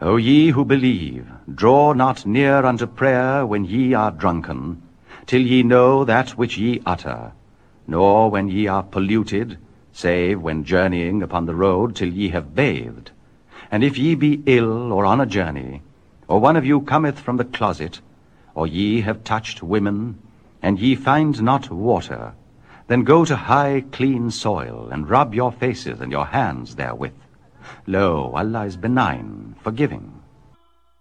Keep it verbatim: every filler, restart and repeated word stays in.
O ye who believe, draw not near unto prayer when ye are drunken, till ye know that which ye utter, nor when ye are polluted, save when journeying upon the road till ye have bathed. And if ye be ill or on a journey, or one of you cometh from the closet, or ye have touched women, and ye find not water, then go to high clean soil, and rub your faces and your hands therewith. Lo, Allah is benign, forgiving.